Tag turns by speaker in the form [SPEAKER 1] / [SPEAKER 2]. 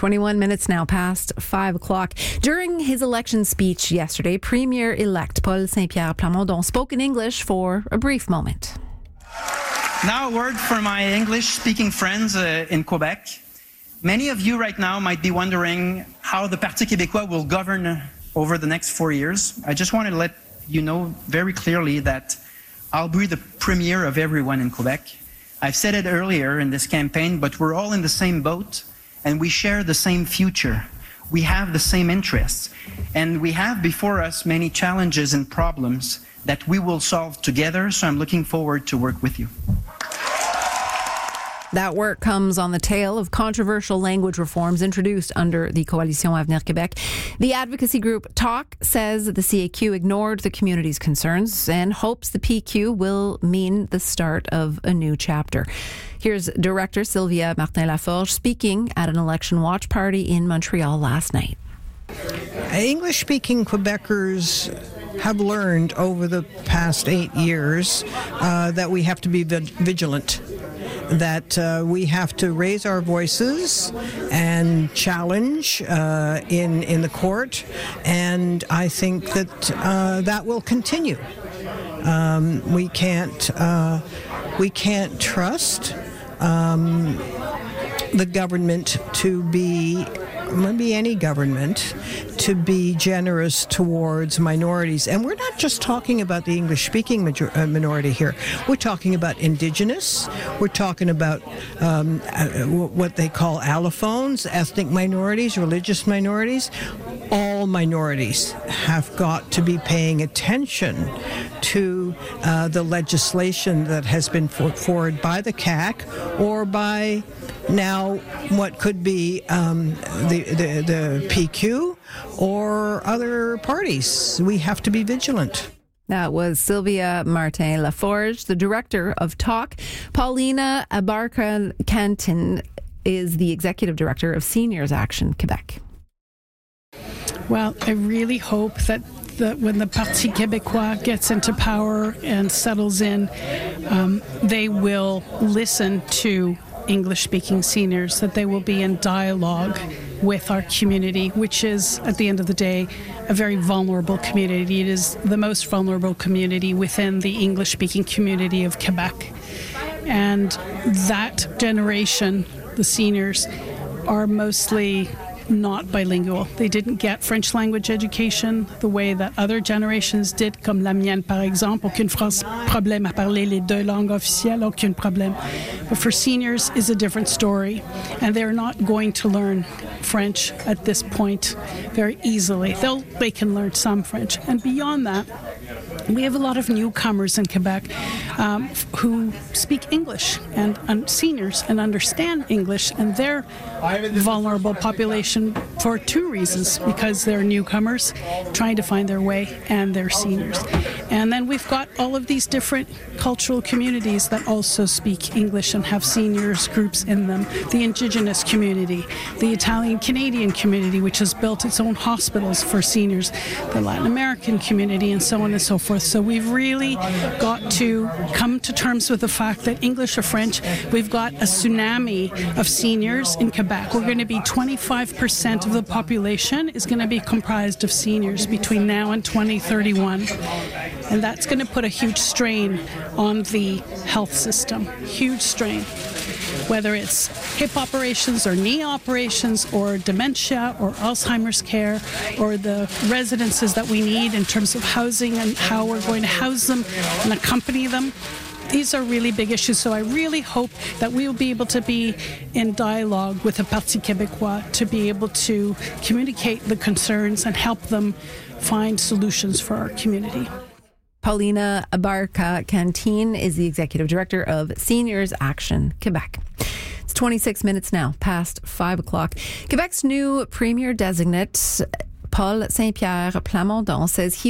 [SPEAKER 1] 21 minutes now past 5 o'clock. During his election speech yesterday, Premier-elect Paul Saint-Pierre Plamondon spoke in English for a brief moment.
[SPEAKER 2] Now a word for my English-speaking friends in Quebec. Many of you right now might be wondering how the Parti québécois will govern over the next 4 years. I just want to let you know very clearly that I'll be the premier of everyone in Quebec. I've said it earlier in this campaign, but we're all in the same boat and we share the same future. We have the same interests and we have before us many challenges and problems that we will solve together, so I'm looking forward to work with you.
[SPEAKER 1] That work comes on the tail of controversial language reforms introduced under the Coalition Avenir Québec. The advocacy group TALK says the CAQ ignored the community's concerns and hopes the PQ will mean the start of a new chapter. Here's Director Sylvia Martin-Laforge speaking at an election watch party in Montreal last night.
[SPEAKER 3] English-speaking Quebecers have learned over the past 8 years that we have to be vigilant, that we have to raise our voices and challenge in the court, and I think that that will continue. We can't trust the government to be, maybe any government, to be generous towards minorities. And we're not just talking about the English-speaking minority here. We're talking about Indigenous. We're talking about what they call allophones, ethnic minorities, religious minorities. All minorities have got to be paying attention to the legislation that has been put forward by the CAQ or by now what could be the PQ or other parties. We have to be vigilant.
[SPEAKER 1] That was Sylvia Martin-Laforge, the director of TALK. Paulina Abarca-Cantin is the executive director of Seniors Action Quebec.
[SPEAKER 4] Well, I really hope that when the Parti québécois gets into power and settles in, they will listen to English-speaking seniors, that they will be in dialogue with our community, which is, at the end of the day, a very vulnerable community. It is the most vulnerable community within the English-speaking community of Quebec. And that generation, the seniors, are mostly not bilingual. They didn't get French language education the way that other generations did, comme la mienne par exemple. Aucune problème à parler les deux langues officielles, aucun problème. But for seniors is a different story, and they're not going to learn French at this point very easily. They can learn some French, and beyond that, we have a lot of newcomers in Quebec who speak English and seniors and understand English, and they're vulnerable population for two reasons: because they're newcomers trying to find their way and they're seniors. And then we've got all of these different cultural communities that also speak English and have seniors groups in them. The Indigenous community, the Italian-Canadian community, which has built its own hospitals for seniors, the Latin American community, and so on and so forth. So we've really got to come to terms with the fact that English or French, we've got a tsunami of seniors in Quebec. We're going to be 25% of the population is going to be comprised of seniors between now and 2031. And that's going to put a huge strain on the health system, huge strain. Whether it's hip operations or knee operations or dementia or Alzheimer's care or the residences that we need in terms of housing and how we're going to house them and accompany them. These are really big issues, so I really hope that we will be able to be in dialogue with the Parti québécois to be able to communicate the concerns and help them find solutions for our community.
[SPEAKER 1] Paulina Abarca-Cantin is the executive director of Seniors Action Quebec. It's 26 minutes now past 5 o'clock. Quebec's new premier designate, Paul Saint-Pierre Plamondon, says he